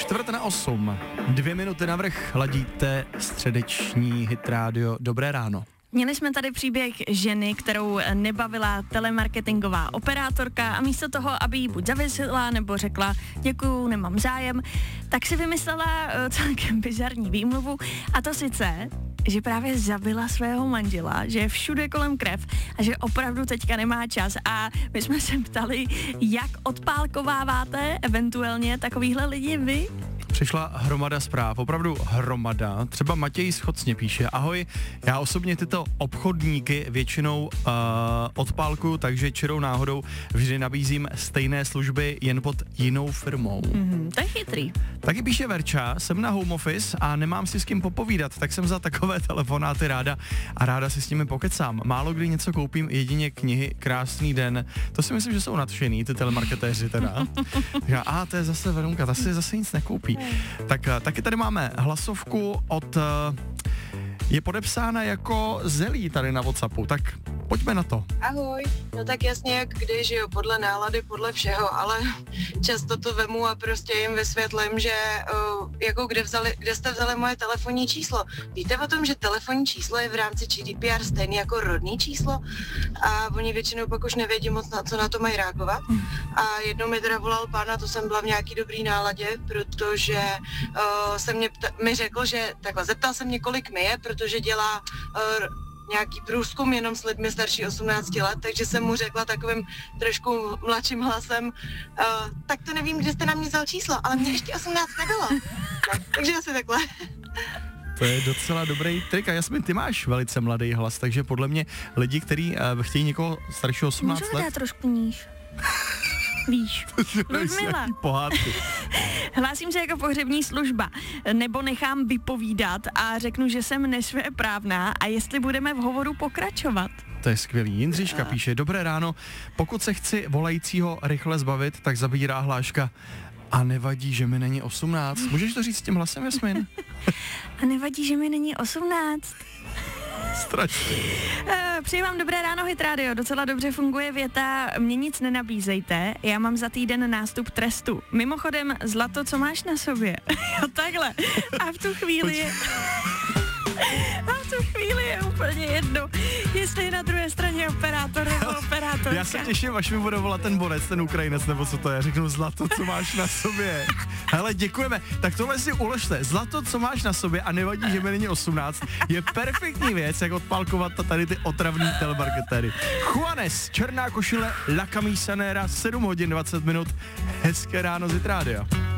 7:45, 2 minuty navrch, ladíte středeční hit rádio. Dobré ráno. Měli jsme tady příběh ženy, kterou nebavila telemarketingová operátorka a místo toho, aby jí buď zavěsila nebo řekla děkuju, nemám zájem, tak si vymyslela celkem bizarní výmluvu, a to sice, že právě zabila svého manžela, že je všude kolem krev a že opravdu teďka nemá čas. A my jsme se ptali, jak odpálkováváte eventuálně takovýhle lidi vy? Přišla hromada zpráv, opravdu hromada. Třeba Matěj z Chocně píše: ahoj, já osobně tyto obchodníky většinou odpálkuju, takže čirou náhodou vždy nabízím stejné služby jen pod jinou firmou. To je chytrý. Taky píše Verča: jsem na home office a nemám si s kým popovídat, tak jsem za takové telefonáty ráda si s nimi pokecám. Málo kdy něco koupím, jedině knihy. Krásný den. To si myslím, že jsou nadšený, ty telemarketéři teda. To je zase Verunka, ta si zase nic nekoupí. Tak taky tady máme hlasovku je podepsána jako Zelí tady na WhatsAppu, tak pojďme na to. Ahoj, no tak jasně jak kdy, že jo, podle nálady, podle všeho, ale často to vemu a prostě jim vysvětlím, že jako kde jste vzali moje telefonní číslo. Víte o tom, že telefonní číslo je v rámci GDPR stejný jako rodný číslo a oni většinou pak už nevědí moc, co na to mají reagovat. A jednou mi teda volal pán a to jsem byla v nějaký dobrý náladě, protože mi řekl, že takhle zeptal se mě, kolik mi je, protože dělá nějaký průzkum jenom s lidmi starší 18 let, takže jsem mu řekla takovým trošku mladším hlasem, tak to nevím, kde jste na mě vzal číslo, ale mě ještě 18 nebylo. No, takže asi takhle. To je docela dobrý trik a Jasmin, ty máš velice mladý hlas, takže podle mě lidi, kteří chtějí někoho staršího 18 let... Můžu dát trošku níž? Víš, Ludmila. Hlásím se jako pohřební služba, nebo nechám vypovídat a řeknu, že jsem nesvéprávná a jestli budeme v hovoru pokračovat. To je skvělý. Jindřiška píše: dobré ráno, pokud se chci volajícího rychle zbavit, tak zabírá hláška: a nevadí, že mi není 18. Můžeš to říct s tím hlasem, Jasmin? A nevadí, že mi není 18. Strašně. Přeji vám dobré ráno, Hit Radio. Docela dobře funguje věta: mě nic nenabízejte, já mám za týden nástup trestu. Mimochodem, zlato, co máš na sobě? Jo, takhle. A v tu chvíli je úplně jedno, jestli je na druhé straně operátor nebo operátorka. Já se těším, až mi bude volat ten borec, ten Ukrajinec, nebo co to je. Řeknu: zlato, co máš na sobě. Hele, děkujeme. Tak tohle si uložte. Zlato, co máš na sobě a nevadí, že mi není 18, je perfektní věc, jak odpálkovat tady ty otravný telemarketéry. Juanes, černá košile, La Camisa Negra, 7:20. Hezké ráno z Hit Rádia.